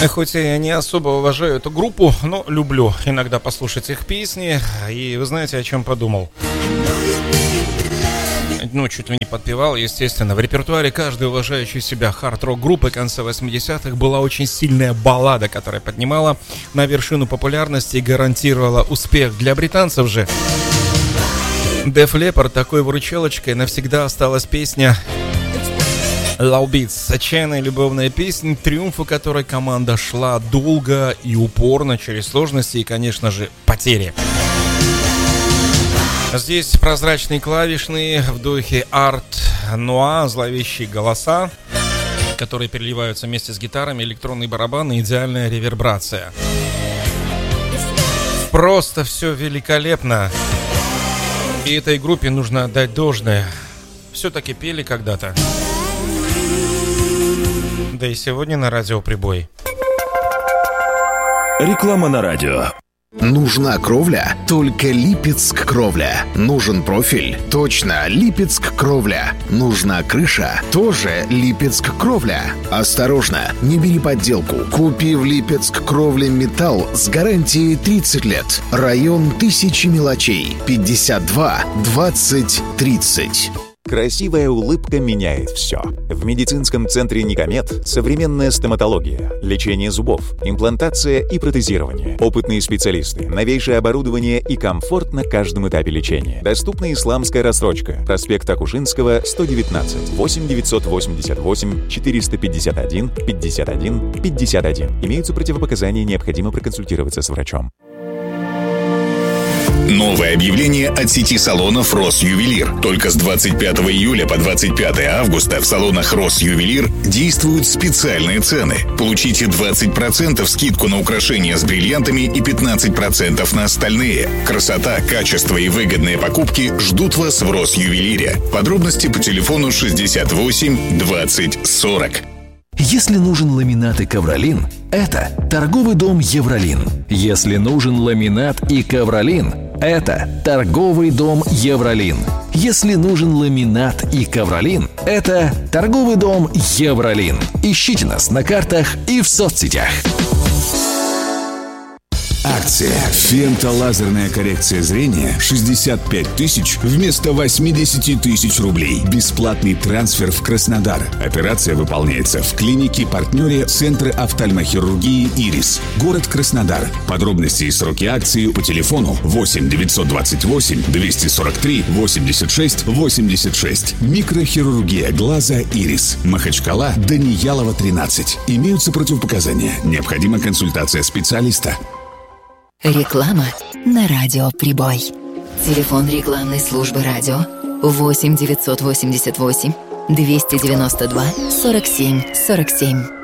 Хоть я не особо уважаю эту группу, но люблю иногда послушать их песни. И вы знаете, о чем подумал? Чуть ли не подпевал, естественно. В репертуаре каждой уважающей себя хард-рок группы конца 80-х была очень сильная баллада, которая поднимала на вершину популярности и гарантировала успех. Для британцев же Def Leppard такой выручалочкой навсегда осталась песня Love Beats, отчаянная любовная песня, триумфу которой команда шла долго и упорно через сложности и, конечно же, потери. Здесь прозрачные клавишные в духе арт-нуа, зловещие голоса, которые переливаются вместе с гитарами, электронные барабаны, идеальная ревербрация. Просто все великолепно. И этой группе нужно отдать должное. Все-таки пели когда-то. Да и сегодня на радио «Прибой». Реклама на радио. Нужна кровля? Только Липецк Кровля. Нужен профиль? Точно, Липецк Кровля. Нужна крыша? Тоже Липецк Кровля. Осторожно, не бери подделку. Купи в Липецк Кровле металл с гарантией 30 лет. Район Тысячи мелочей. 52 20 30. Красивая улыбка меняет все. В медицинском центре «Никомед» современная стоматология, лечение зубов, имплантация и протезирование. Опытные специалисты, новейшее оборудование и комфорт на каждом этапе лечения. Доступна исламская рассрочка. Проспект Акушинского, 119. 8 988 451 51 51. Имеются противопоказания, необходимо проконсультироваться с врачом. Новое объявление от сети салонов «Россювелир». Только с 25 июля по 25 августа в салонах «Россювелир» действуют специальные цены. Получите 20% скидку на украшения с бриллиантами и 15% на остальные. Красота, качество и выгодные покупки ждут вас в «Россювелире». Подробности по телефону 68 20 40. Если нужен ламинат и ковролин, это торговый дом «Евролин». Если нужен ламинат и ковролин, это торговый дом «Евролин». Если нужен ламинат и ковролин, это торговый дом «Евролин». Ищите нас на картах и в соцсетях. Акция «Фемтолазерная коррекция зрения» 65 тысяч вместо 80 тысяч рублей. Бесплатный трансфер в Краснодар. Операция выполняется в клинике-партнере Центра офтальмохирургии «Ирис». Город Краснодар. Подробности и сроки акции по телефону 8 928 243 86 86. Микрохирургия глаза «Ирис». Махачкала, Даниялова, 13. Имеются противопоказания. Необходима консультация специалиста. Реклама на радио «Прибой». Телефон рекламной службы радио 8 988 292 47 47.